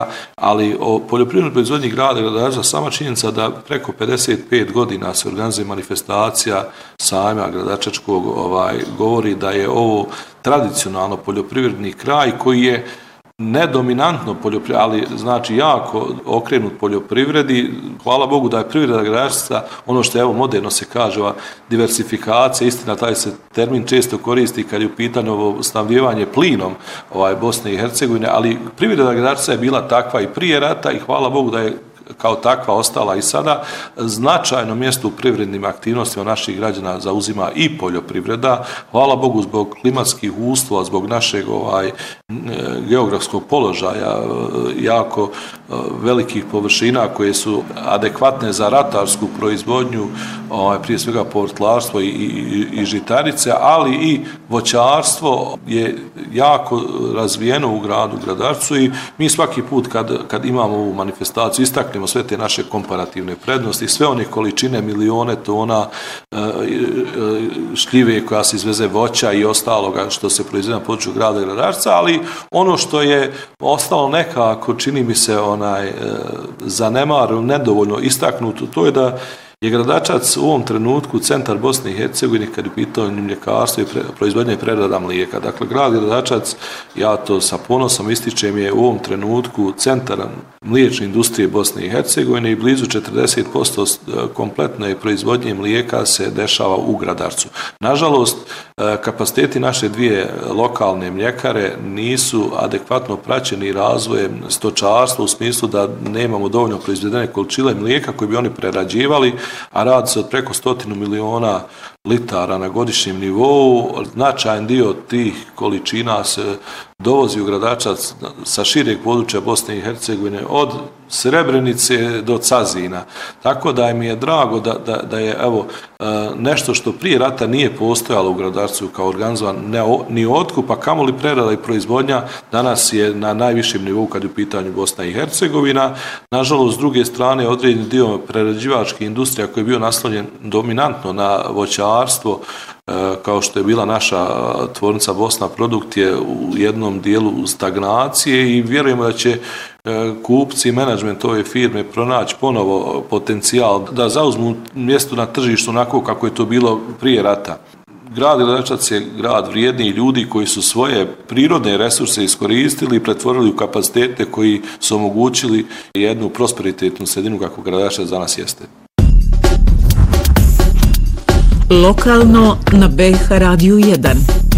ali o poljoprivrednoj proizvodnji grada Gradača sama činjenica da preko 55 godina se organizuje manifestacija sajma gradačačkog govori da je ovo tradicionalno poljoprivredni kraj koji je nedominantno ali znači jako okrenut poljoprivredi. Hvala Bogu da je privreda Gradačca ono što je evo moderno se kaže diversifikacija, istina taj se termin često koristi kad je u pitanju ovo snabdijevanje plinom Bosne i Hercegovine, ali privreda Gradačca je bila takva i prije rata i hvala Bogu da je kao takva ostala i sada. Značajno mjesto u privrednim aktivnostima naših građana zauzima i poljoprivreda. Hvala Bogu zbog klimatskih uslova, zbog našeg geografskog položaja, jako velikih površina koje su adekvatne za ratarsku proizvodnju, prije svega povrtlarstvo i žitarice, ali i voćarstvo je jako razvijeno u gradu Gradačcu i mi svaki put kad imamo ovu manifestaciju istaknemo sve te naše komparativne prednosti, sve one količine milione tona šljive koja se izveze, voća i ostaloga što se proizvede na području grada Gradačca, ali ono što je ostalo nekako, čini mi se, zanemareno, nedovoljno istaknuto, to je da je Gradačac u ovom trenutku centar Bosne i Hercegovine kad je u pitanju mljekarstvo i proizvodnja i prerada mlijeka. Dakle, grad Gradačac, ja to sa ponosom ističem, je u ovom trenutku centar mliječne industrije Bosne i Hercegovine i blizu 40% kompletne proizvodnje mlijeka se dešava u Gradačcu. Nažalost, kapaciteti naše dvije lokalne mljekare nisu adekvatno praćeni razvojem stočarstva u smislu da nemamo dovoljno proizvedene količine mlijeka koje bi oni prerađivali, a radi se od preko 100 miliona litara na godišnjem nivou. Značajan dio tih količina se dovozi u Gradačac sa šireg područja Bosne i Hercegovine, od Srebrenice do Cazina. Tako da mi je drago da je nešto što prije rata nije postojalo u Gradačcu kao organizovan ni otkup, a kamoli prerada i proizvodnja, danas je na najvišem nivou kad je u pitanju Bosna i Hercegovina. Nažalost, s druge strane, određeni dio prerađivačke industrija koji je bio naslonjen dominantno na voćarstvo, kao što je bila naša tvornica Bosna Produkt, je u jednom dijelu stagnacije i vjerujemo da će kupci i menadžment ove firme pronaći ponovo potencijal da zauzmu mjesto na tržištu onako kako je to bilo prije rata. Grad Gradačac je grad vrijednih ljudi koji su svoje prirodne resurse iskoristili i pretvorili u kapacitete koji su omogućili jednu prosperitetnu sredinu kako Gradačac danas jeste. Lokalno na BH Radiju 1.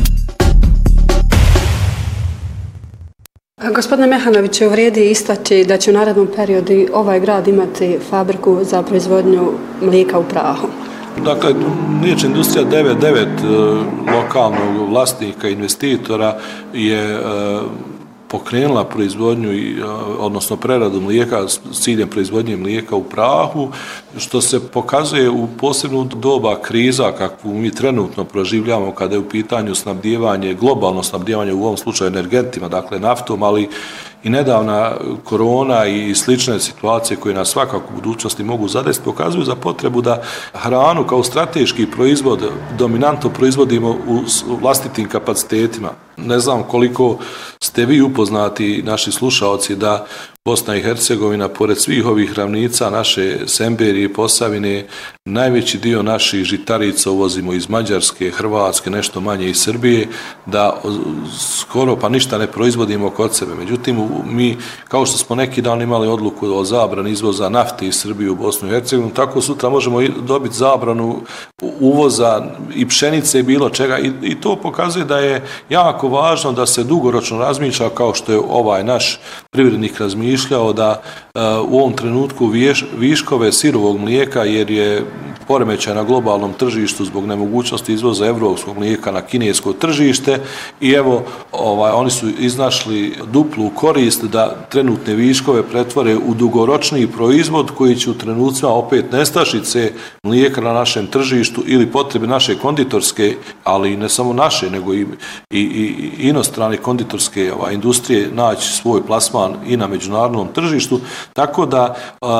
Gospodine Mehanoviću, vrijedi istaći da će u narednom periodu ovaj grad imati fabriku za proizvodnju mlijeka u prahu. Dakle, mliječna industrija 99 lokalnog vlasnika investitora je pokrenula proizvodnju, odnosno preradu mlijeka s ciljem proizvodnje mlijeka u prahu, što se pokazuje u posebno doba kriza kakvu mi trenutno proživljamo kada je u pitanju snabdijevanje, globalno snabdijevanje u ovom slučaju energentima, dakle naftom, ali i nedavna korona i slične situacije koje nas svakako u budućnosti mogu zadesiti pokazuju za potrebu da hranu kao strateški proizvod dominantno proizvodimo u vlastitim kapacitetima. Ne znam koliko ste vi upoznati, naši slušaoci, da Bosna i Hercegovina, pored svih ovih ravnica naše Semberije i Posavine, najveći dio naših žitarica uvozimo iz Mađarske, Hrvatske, nešto manje iz Srbije, da skoro pa ništa ne proizvodimo kod sebe. Međutim, mi, kao što smo neki dan imali odluku o zabrani izvoza nafte iz Srbije u Bosnu i Hercegovinu, tako sutra možemo dobiti zabranu uvoza i pšenice i bilo čega. I to pokazuje da je jako važno da se dugoročno razmišlja, kao što je ovaj naš privrednik razmišljao, da u ovom trenutku viškove sirovog mlijeka, jer je poremećaj na globalnom tržištu zbog nemogućnosti izvoza evropskog mlijeka na kinesko tržište, i evo oni su iznašli duplu korist da trenutne viškove pretvore u dugoročniji proizvod koji će u trenucima opet nestašice mlijeka na našem tržištu ili potrebe naše konditorske, ali ne samo naše, nego i inostrane konditorske industrije naći svoj plasman i na međunarodnom tržištu, tako da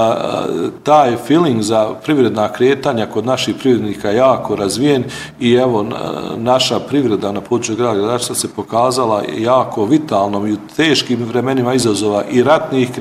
taj feeling za privredna kretanja kod naših privrednika je jako razvijen i evo naša privreda na području grada Gradačca se pokazala jako vitalnom i u teškim vremenima izazova i ratnih